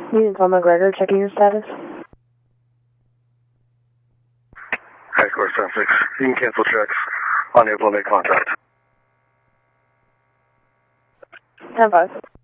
Unit Tom McGregor, checking your status. High score 7-6. You can cancel checks. Unable to make contact. 10-5.